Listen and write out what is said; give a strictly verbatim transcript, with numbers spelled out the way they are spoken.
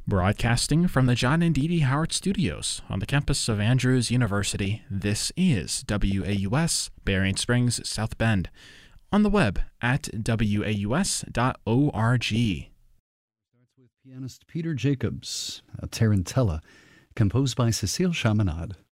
Broadcasting from the John and Dee Dee Howard Studios on the campus of Andrews University, this is W A U S, Berrien Springs, South Bend. On the web at W A U S dot org. Starts with pianist Peter Jacobs, a Tarantella, composed by Cecile Chaminade.